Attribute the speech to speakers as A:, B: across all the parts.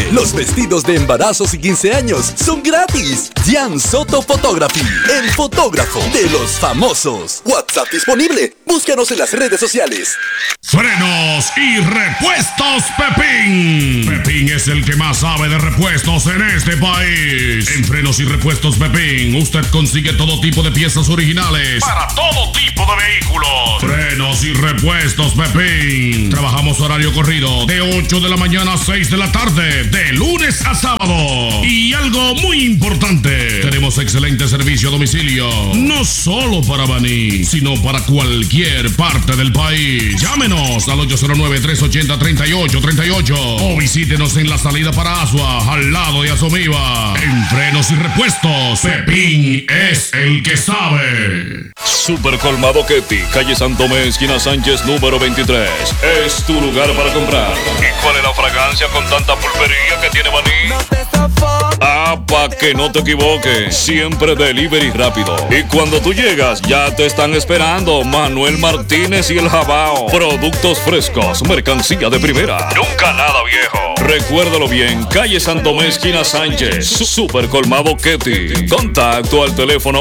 A: Los vestidos de embarazos y 15 años son gratis. Jan Soto Photography, el fotógrafo de los famosos. WhatsApp disponible. Búscanos en las redes sociales.
B: Frenos y repuestos Pepín. Pepín es el que más sabe de repuestos en este país. En Frenos y repuestos Pepín, usted consigue todo tipo de piezas originales para todo tipo de vehículos. Frenos y repuestos Pepín. Trabajamos horario corrido de 8 de la mañana a 6 de la tarde, de lunes a sábado. Y algo muy importante, tenemos excelente servicio a domicilio, no solo para Baní, sino para cualquier parte del país. Llámenos al 809-380-3838 o visítenos en la salida para Asua, al lado de Asomiva. En Frenos y repuestos, Pepín es el que sabe.
C: Super Colmado Ketty, calle San Tomé, esquina Sánchez, número 23. Es tu lugar para comprar. ¿Y cuál es la fragancia con tanta pulpería que tiene Baní? Pa' que no te equivoques, siempre delivery rápido. Y cuando tú llegas, ya te están esperando Manuel Martínez y el Jabao. Productos frescos, mercancía de primera. Nunca nada viejo. Recuérdalo bien, calle San Tomé, esquina Sánchez. Super Colmado Ketty. Contacto al teléfono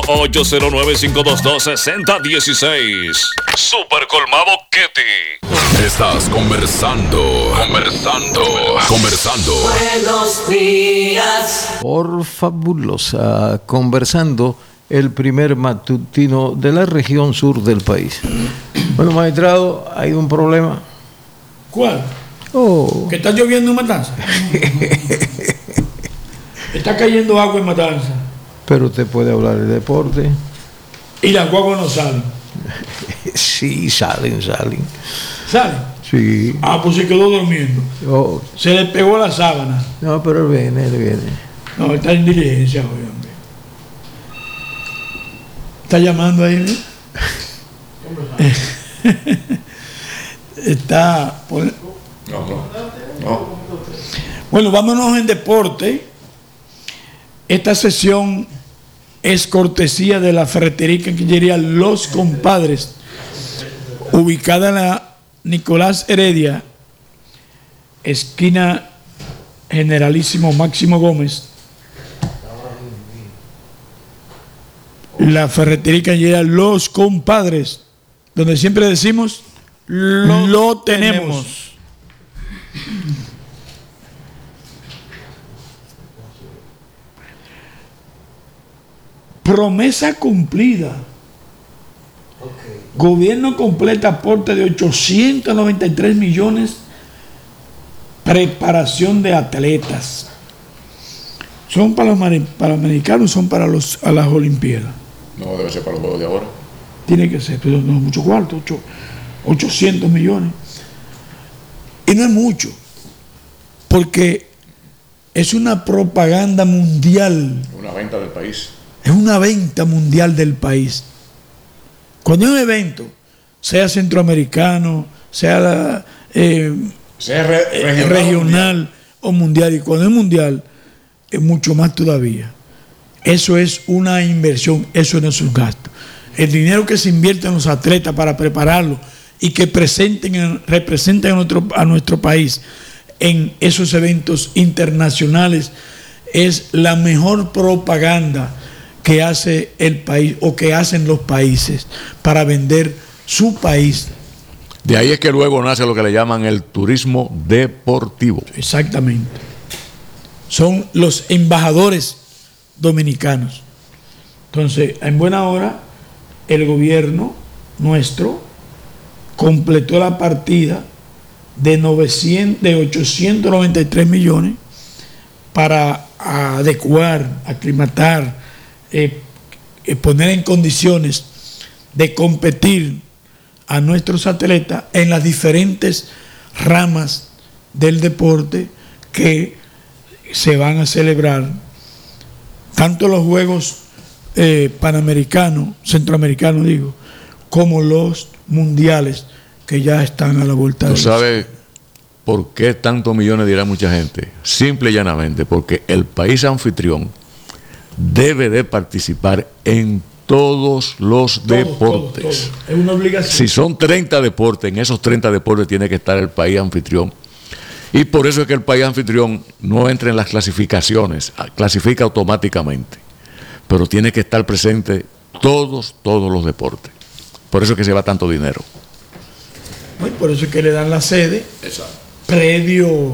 C: 809-522-6016. Super Colmado Ketty.
D: Estás conversando.
E: Buenos días.
F: Por fabulosa, conversando, el primer matutino de la región sur del país. Bueno, magistrado, hay un problema.
G: ¿Cuál?
F: Oh.
G: Que está lloviendo en Matanza. Está cayendo agua en Matanza.
F: Pero usted puede hablar de deporte.
G: Y las guaguas no salen.
F: Sí, salen.
G: ¿Salen?
F: Sí.
G: Ah, pues se quedó durmiendo.
F: Oh.
G: Se le pegó la sábana.
F: No, pero él viene.
G: No, está en diligencia hoy, hombre. Está llamando ahí, ¿no? Está. No. Bueno, vámonos en deporte. Esta sesión es cortesía de la ferretería y quinquillería Los Compadres, ubicada en la Nicolás Heredia, esquina Generalísimo Máximo Gómez. La ferretería y quinquillería Los Compadres, donde siempre decimos lo tenemos. Promesa cumplida. Gobierno completa aporte de 893 millones. Preparación de atletas. ¿Son para los panamericanos o son para las Olimpiadas?
H: No, debe ser para los juegos de ahora.
G: Tiene que ser, pero no es mucho cuarto, 800 millones. Y no es mucho, porque es una propaganda mundial.
H: Una venta del país.
G: Es una venta mundial del país. Cuando hay un evento, sea centroamericano, sea regional o mundial, y cuando es mundial, es mucho más todavía. Eso es una inversión, eso no es un gasto. El dinero que se invierte en los atletas para prepararlos y que representen a nuestro país en esos eventos internacionales es la mejor propaganda que hace el país o que hacen los países para vender su país.
H: De ahí es que luego nace lo que le llaman el turismo deportivo.
G: Exactamente. Son los embajadores dominicanos. Entonces, en buena hora, el gobierno nuestro completó la partida de 893 millones para adecuar, aclimatar, poner en condiciones de competir a nuestros atletas en las diferentes ramas del deporte que se van a celebrar, tanto los Juegos Panamericanos, Centroamericanos digo, como los mundiales que ya están a la vuelta de la esquina.
H: ¿Tú sabes por qué tantos millones dirá mucha gente? Simple y llanamente porque el país anfitrión debe de participar en todos los deportes.
G: Es una obligación.
H: Si son 30 deportes, en esos 30 deportes tiene que estar el país anfitrión. Y por eso es que el país anfitrión no entra en las clasificaciones, clasifica automáticamente, pero tiene que estar presente todos los deportes. Por eso es que se va tanto dinero.
G: Y por eso es que le dan la sede, predio,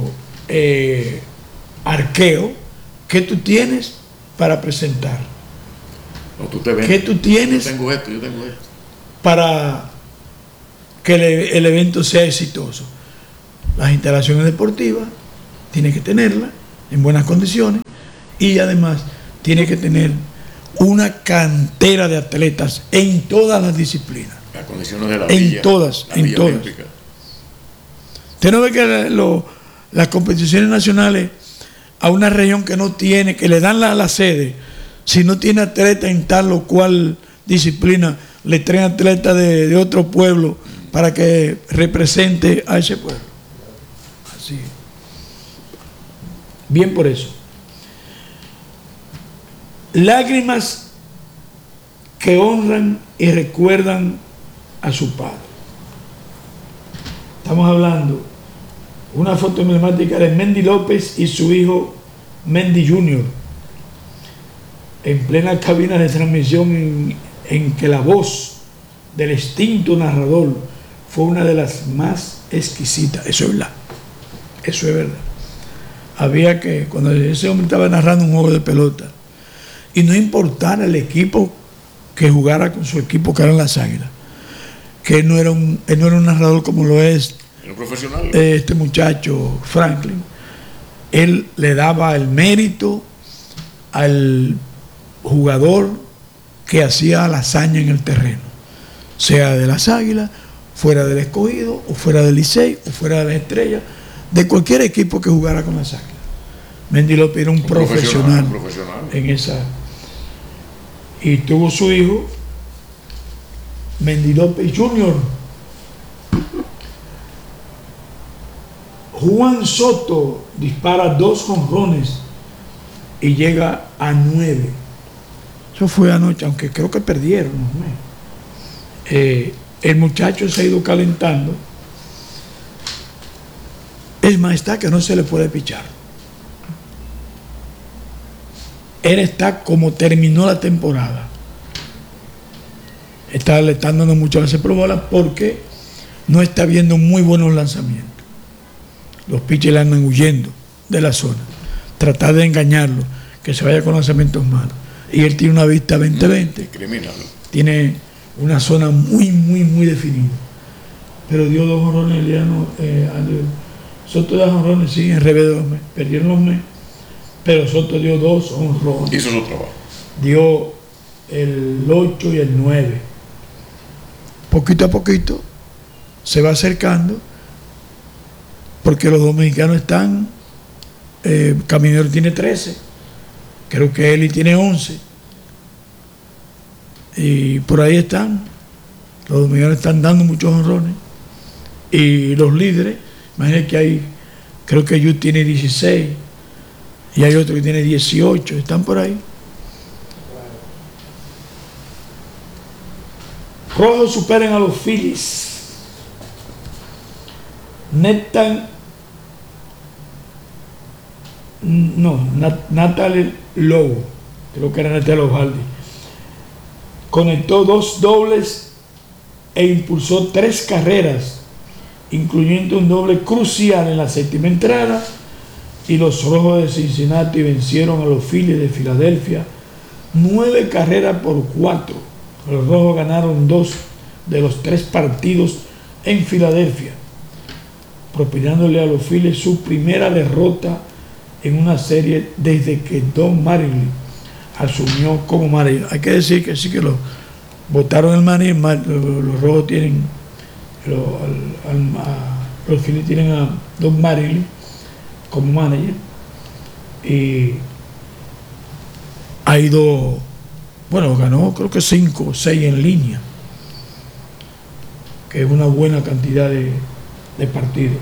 G: arqueo, que tú tienes para presentar.
H: No, tú te ves.
G: ¿Qué tú tienes?
H: Yo tengo esto.
G: Para que el evento sea exitoso. Las instalaciones deportivas tiene que tenerlas en buenas condiciones y además tiene que tener una cantera de atletas en todas las disciplinas.
H: Las condiciones de la
G: en
H: villa,
G: todas.
H: Olímpica.
G: Usted no ve que las competiciones nacionales a una región que no tiene, que le dan la sede, si no tiene atleta en tal o cual disciplina, le traen atletas de otro pueblo para que represente a ese pueblo. Así. Bien por eso. Lágrimas que honran y recuerdan a su padre. Estamos hablando una foto emblemática de Mendy López y su hijo Mendy Jr. en plena cabina de transmisión en que la voz del extinto narrador fue una de las más exquisitas. Eso es verdad. Eso es verdad. Había que, cuando ese hombre estaba narrando un juego de pelota, y no importara el equipo que jugara con su equipo, que eran las Águilas, que él no era un narrador como lo es
H: profesional.
G: Este muchacho Franklin. Él le daba el mérito al jugador que hacía la hazaña en el terreno, sea de las Águilas, fuera del Escogido, o fuera del Licey, o fuera de las Estrellas, de cualquier equipo que jugara con las Águilas. Mendy López era un profesional en esa. Y tuvo su hijo, Mendy López Jr. Juan Soto dispara 2 jonrones y llega a 9. Eso fue anoche, aunque creo que perdieron. El muchacho se ha ido calentando. Es más, está que no se le puede pichar. Él está como terminó la temporada. Le están dando muchas veces por bola porque no está viendo muy buenos lanzamientos. Los pitchers le andan huyendo de la zona. Tratar de engañarlo, que se vaya con lanzamientos malos. Y él tiene una vista 20-20.
H: Criminal.
G: Tiene una zona muy definida. Pero dio 2 jonrones, Soto dio jonrones, sí, en revés de los Mets. Perdieron los Mets, pero Soto dio 2 jonrones.
H: Hizo su trabajo.
G: Dio el 8 y el 9. Poquito a poquito se va acercando, porque los dominicanos están, Caminero tiene 13, creo que Eli tiene 11, y por ahí están, los dominicanos están dando muchos honrones, y los líderes, imagínense que hay, creo que Yu tiene 16, y hay otro que tiene 18, están por ahí. Rojos superan a los Phillies. Natalie Lowe, creo que era Natalie Ovaldi, conectó 2 dobles e impulsó 3 carreras, incluyendo un doble crucial en la 7ª entrada, y los Rojos de Cincinnati vencieron a los Phillies de Filadelfia 9 carreras por 4. Los Rojos ganaron 2 de los 3 partidos en Filadelfia, propinándole a los Phillies su primera derrota en una serie desde que Don Mattingly asumió como manager. Hay que decir que sí, que lo votaron el manager. Los Rojos tienen, los Phillies tienen a Don Mattingly como manager, y ha ido, ganó creo que 5 o 6 en línea, que es una buena cantidad de partidos.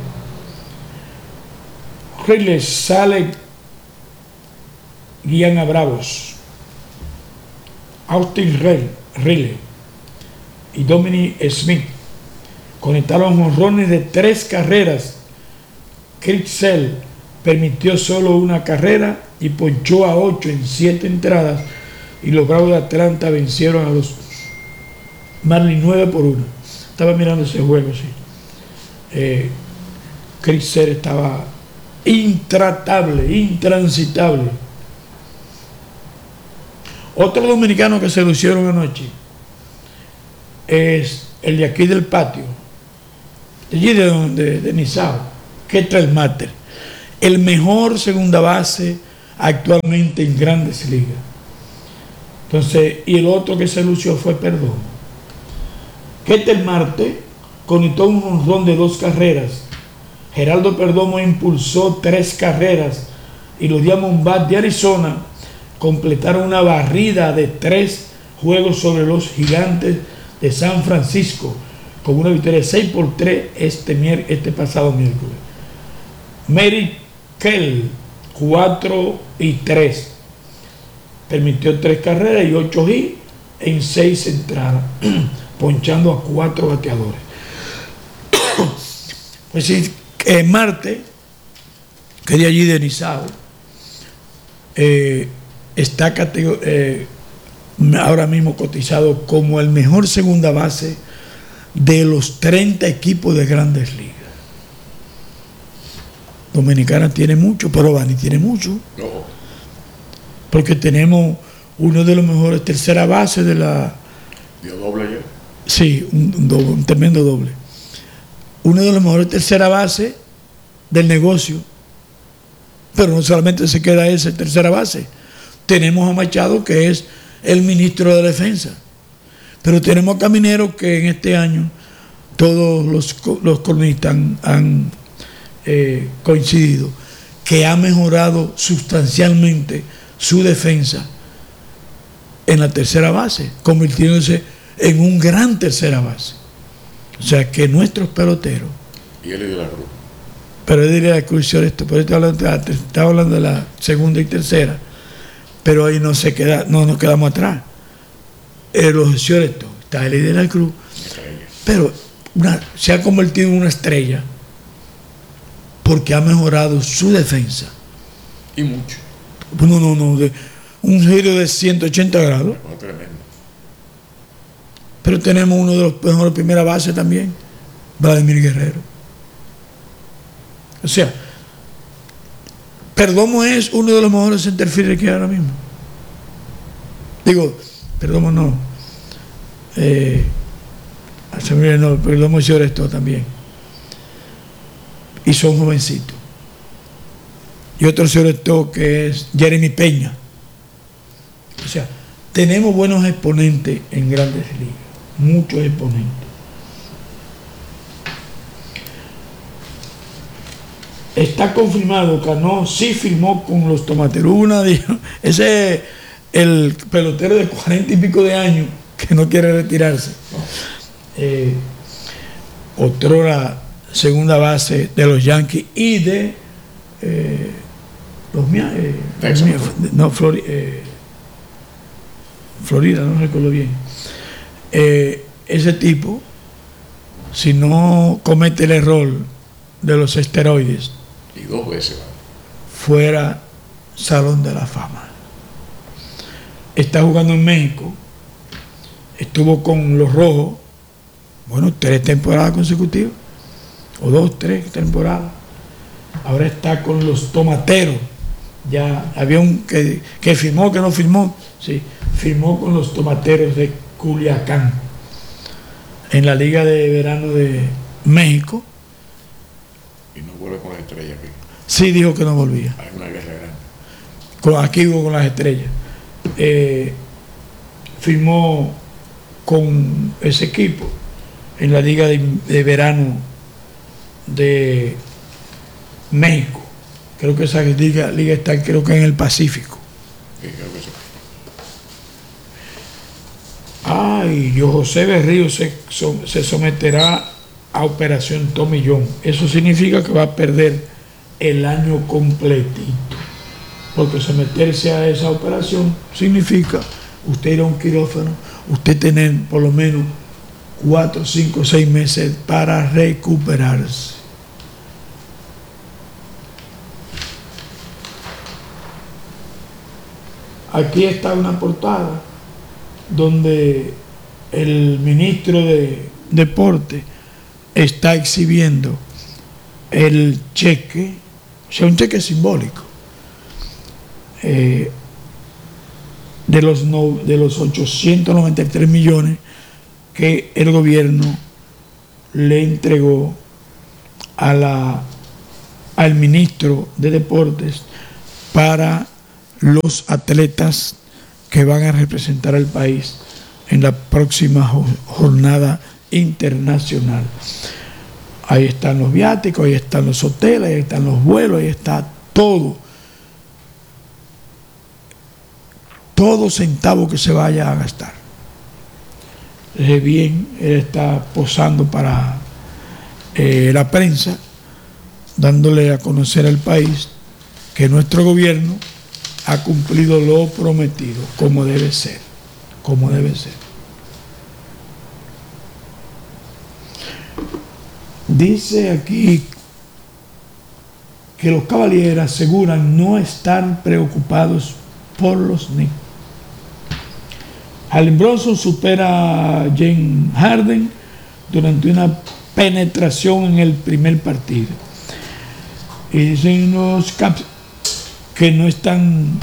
G: Riley sale, guían a Bravos. Austin Riley y Dominic Smith conectaron jonrones de 3 carreras Critzel permitió solo una carrera y ponchó a 8 en 7 entradas, y los Bravos de Atlanta vencieron a los Marlins 9-1. Estaba mirando ese juego, sí. Critzel estaba intratable, intransitable. Otro dominicano que se lucieron anoche es el de aquí del patio, de allí de Nizao, Ketel Marte, el mejor segunda base actualmente en Grandes Ligas. Entonces, y el otro que se lució fue Perdomo. Ketel Marte conectó un jonrón de 2 carreras. Geraldo Perdomo impulsó 3 carreras y los Diamondbacks de Arizona completaron una barrida de 3 juegos sobre los Gigantes de San Francisco con una victoria 6-3 este pasado miércoles. Mary Kell 4-3 permitió 3 carreras y 8 hits en 6 entradas, ponchando a 4 bateadores. Pues sí, Marte, que de allí de Nizao, está ahora mismo cotizado como el mejor segunda base de los 30 equipos de Grandes Ligas. Dominicana tiene mucho, pero Bani tiene mucho. No. Porque tenemos uno de los mejores tercera base de la...
H: ¿Dio doble ayer?
G: Sí, un tremendo doble. Uno de los mejores tercera base del negocio. Pero no solamente se queda ese tercera base. Tenemos a Machado, que es el ministro de Defensa. Pero tenemos a Caminero, que en este año todos los cronistas han coincidido que ha mejorado sustancialmente su defensa en la tercera base, convirtiéndose en un gran tercera base. O sea que nuestros peloteros.
H: Y Eddie de la Cruz.
G: Pero Eddie de la Cruz hizo esto, pero estaba hablando de la segunda y tercera, pero ahí no nos quedamos atrás. Los Ciorito, está Eddie de la Cruz, pero se ha convertido en una estrella porque ha mejorado su defensa.
H: Y mucho.
G: No, un giro de 180 grados.
H: No, tremendo.
G: Pero tenemos uno de los mejores primera base también, Vladimir Guerrero. O sea, Perdomo es uno de los mejores centerfielders que hay ahora mismo. Digo, Perdomo no. Perdomo y Ciorito también. Y son jovencitos. Y otro Ciorito que es Jeremy Peña. O sea, tenemos buenos exponentes en Grandes Ligas. Muchos exponentes. Está confirmado, Cano sí firmó con los Tomateros. Ese es el pelotero de 40 y pico de años que no quiere retirarse. Otrora segunda base de los Yankees y de Florida, no recuerdo bien. Ese tipo, si no comete el error de los esteroides,
H: y 2 veces
G: fuera Salón de la Fama. Está jugando en México, estuvo con los Rojos, 3 temporadas consecutivas, o 2, 3 temporadas. Ahora está con los Tomateros. Ya había un que firmó, que no firmó. Sí, firmó con los Tomateros de Culiacán en la Liga de Verano de México.
H: Y no vuelve con las estrellas aquí.
G: Sí, dijo que no volvía.
H: Hay una guerra grande.
G: Aquí hubo con las estrellas. Firmó con ese equipo en la Liga de Verano de México. Creo que esa liga está en el Pacífico.
H: Sí, creo que sí.
G: Y José Berrío se someterá a operación Tommy John. Eso significa que va a perder el año completito. Porque someterse a esa operación significa usted ir a un quirófano, usted tener por lo menos 4, 5, 6 meses para recuperarse. Aquí está una portada donde el ministro de Deporte está exhibiendo el cheque, o sea, un cheque simbólico, de los 893 millones que el gobierno le entregó al ministro de Deportes para los atletas que van a representar al país en la próxima jornada internacional. Ahí están los viáticos, ahí están los hoteles, ahí están los vuelos, ahí está todo. Todo centavo que se vaya a gastar. Bien, él está posando para la prensa, dándole a conocer al país que nuestro gobierno ha cumplido lo prometido, como debe ser, como debe ser. Dice aquí que los Cavaliers aseguran no estar preocupados por los Knicks. Jalen Brunson supera a James Harden durante una penetración en el primer partido. Y dicen los Caps que no están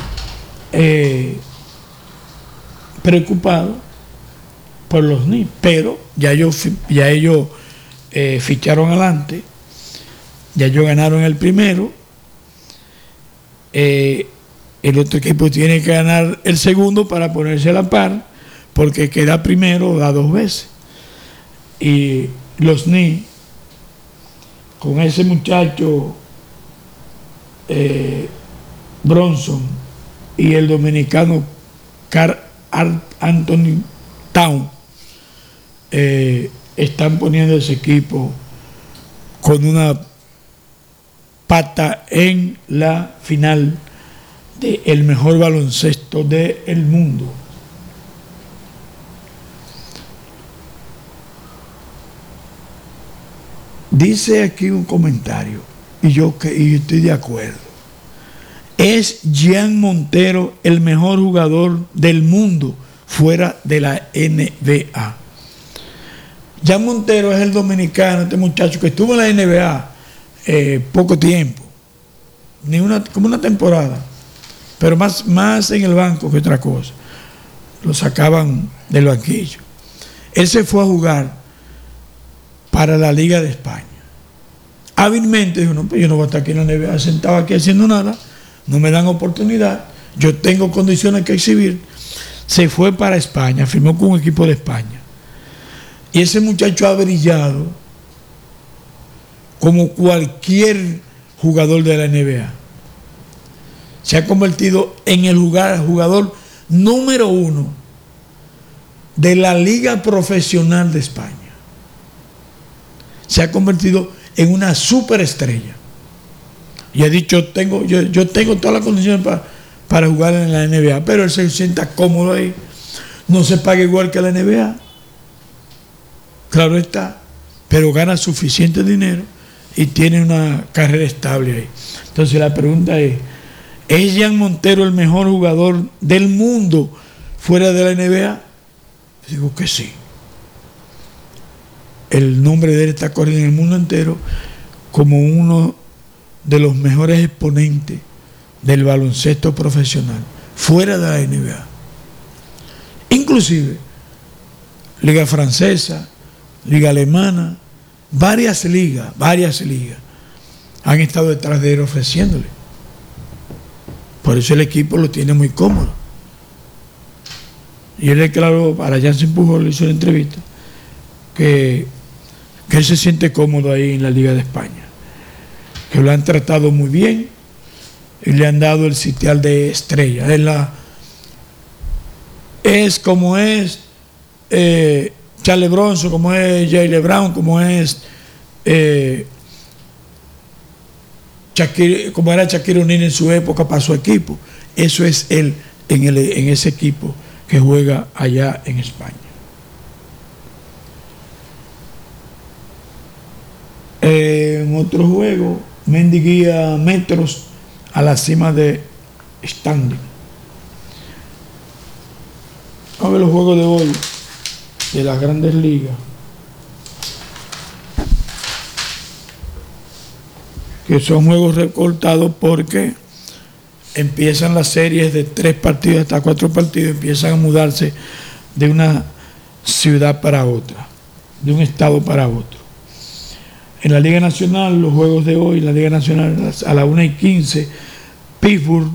G: preocupados por los Knicks, pero ya ellos ficharon adelante, ya ellos ganaron el primero, el otro equipo tiene que ganar el segundo para ponerse a la par, porque queda primero da 2 veces. Y los Knicks, con ese muchacho Bronson y el dominicano Karl Anthony Towns, están poniendo ese equipo con una pata en la final del mejor baloncesto del mundo. Dice aquí un comentario, y yo estoy de acuerdo. ¿Es Jean Montero el mejor jugador del mundo fuera de la NBA? Jean Montero es el dominicano, este muchacho que estuvo en la NBA poco tiempo, como una temporada, pero más en el banco que otra cosa. Lo sacaban del banquillo. Él se fue a jugar para la Liga de España. Hábilmente dijo, no, pues yo no voy a estar aquí en la NBA sentado aquí haciendo nada, no me dan oportunidad, yo tengo condiciones que exhibir. Se fue para España, firmó con un equipo de España. Y ese muchacho ha brillado como cualquier jugador de la NBA. Se ha convertido en el jugador número 1 de la Liga Profesional de España. Se ha convertido en una superestrella. Y ha dicho, yo tengo todas las condiciones para jugar en la NBA, pero él se sienta cómodo ahí. No se paga igual que la NBA. Claro está, pero gana suficiente dinero y tiene una carrera estable ahí. Entonces la pregunta ¿es Jean Montero el mejor jugador del mundo fuera de la NBA? Digo que sí. El nombre de él está corriendo en el mundo entero como uno de los mejores exponentes del baloncesto profesional fuera de la NBA. Inclusive Liga Francesa, Liga Alemana, varias ligas han estado detrás de él ofreciéndole. Por eso el equipo lo tiene muy cómodo. Y él declaró, para Jansen Pujol le hizo una entrevista, que él se siente cómodo ahí en la Liga de España, que lo han tratado muy bien y le han dado el sitial de estrella. Es como es Charles Bronson, como es Jaylen Brown, como es como era Shaquille O'Neal en su época para su equipo. Eso es él en ese equipo que juega allá en España. En otro juego, Mendy guía metros a la cima de standing. Vamos a ver los juegos de hoy de las Grandes Ligas. Que son juegos recortados porque empiezan las series de 3 partidos hasta 4 partidos, empiezan a mudarse de una ciudad para otra, de un estado para otro. En la Liga Nacional, los juegos de hoy, la Liga Nacional a las 1:15, Pittsburgh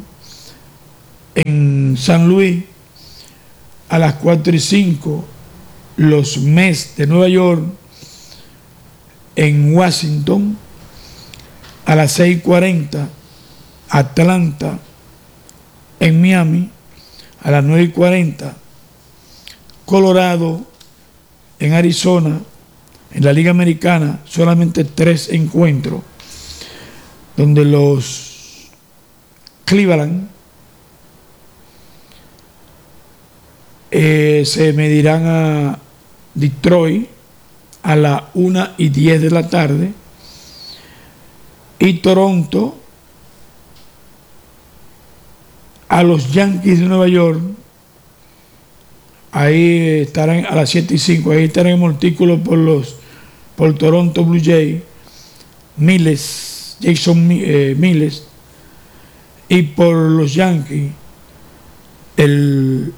G: en San Luis, a las 4:05, los Mets de Nueva York en Washington, a las 6:40, Atlanta en Miami, a las 9:40, Colorado en Arizona. En la Liga Americana solamente 3 encuentros, donde los Cleveland se medirán a Detroit a las 1:10 de la tarde, y Toronto a los Yankees de Nueva York. Ahí estarán a las 7:05, ahí estarán en montículo por Toronto Blue Jays, Jason Miles, y por los Yankees, el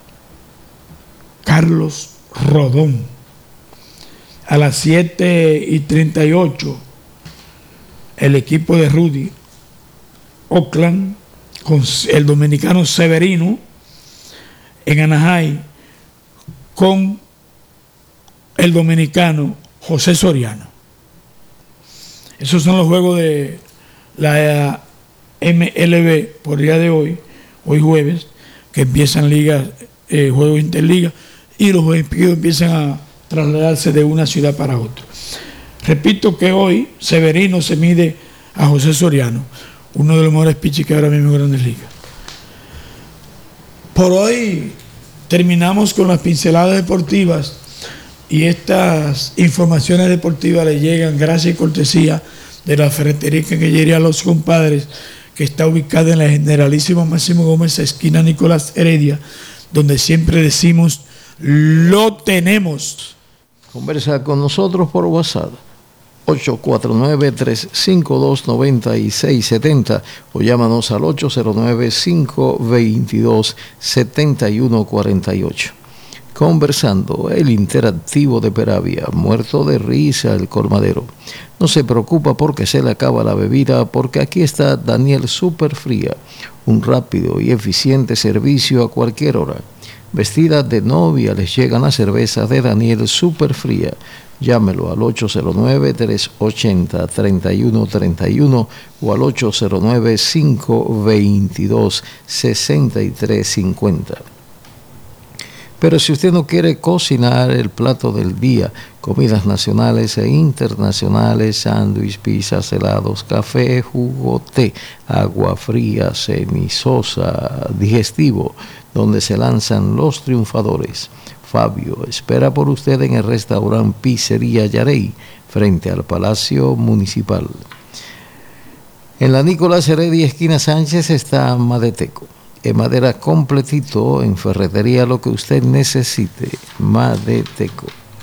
G: Carlos Rodón. A las 7:38, el equipo de Rudy, Oakland, con el dominicano Severino en Anaheim, con el dominicano José Soriano. Esos son los juegos de la MLB por día de hoy jueves, que empiezan ligas, juegos interligas, y los juegos empiezan a trasladarse de una ciudad para otra. Repito que hoy Severino se mide a José Soriano, uno de los mejores pitchers que ahora mismo en Grandes Ligas. Por hoy terminamos con las pinceladas deportivas, y estas informaciones deportivas le llegan gracias y cortesía de la ferretería Quinquillería Los Compadres, que está ubicada en la Generalísimo Máximo Gómez, esquina Nicolás Heredia, donde siempre decimos: lo tenemos.
F: Conversa con nosotros por WhatsApp 849-352-9670 o llámanos al 809-522-7148. Conversando, el interactivo de Peravia, muerto de risa el colmadero. No se preocupa porque se le acaba la bebida, porque aquí está Daniel Superfría, un rápido y eficiente servicio a cualquier hora. Vestida de novia les llegan las cervezas de Daniel Superfría. Llámelo al 809-380-3131 o al 809-522-6350. Pero si usted no quiere cocinar el plato del día, comidas nacionales e internacionales, sándwich, pizzas, helados, café, jugo, té, agua fría, semisosa, digestivo, donde se lanzan los triunfadores. Fabio espera por usted en el restaurante Pizzería Yarey, frente al Palacio Municipal. En la Nicolás Heredia, esquina Sánchez, está Madeteco. En madera completito, en ferretería, lo que usted necesite. Madeteco.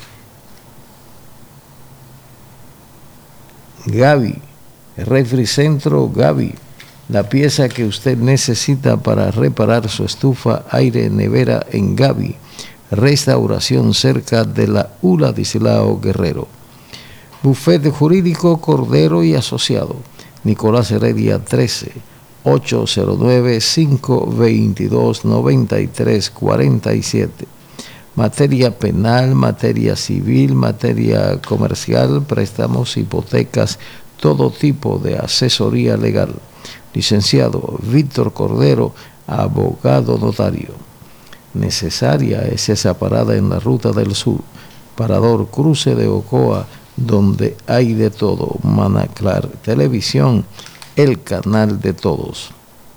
F: Gaby, Refri Centro Gaby, la pieza que usted necesita para reparar su estufa, aire, nevera en Gaby. Restauración cerca de la ULA de Silao Guerrero. Bufete Jurídico Cordero y Asociado, Nicolás Heredia 13, 809-522-9347. Materia penal, materia civil, materia comercial, préstamos, hipotecas, todo tipo de asesoría legal. Licenciado Víctor Cordero, abogado notario. Necesaria es esa parada en la Ruta del Sur, Parador Cruce de Ocoa, donde hay de todo. Manaclar Televisión, el canal de todos.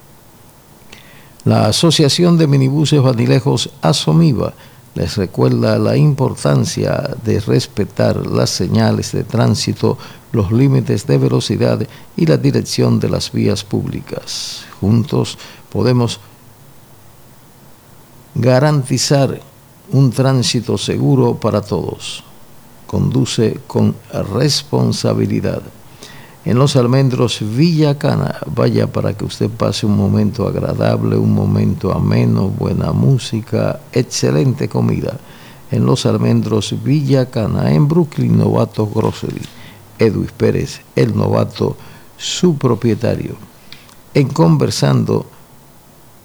F: La Asociación de Minibuses Vanilejos Asomiva les recuerda la importancia de respetar las señales de tránsito, los límites de velocidad y la dirección de las vías públicas. Juntos podemos garantizar un tránsito seguro para todos. Conduce con responsabilidad. En Los Almendros, Villa Cana, vaya para que usted pase un momento agradable, un momento ameno, buena música, excelente comida. En Los Almendros, Villa Cana, en Brooklyn, Novato Grocery. Edwin Pérez, el novato, su propietario. En Conversando,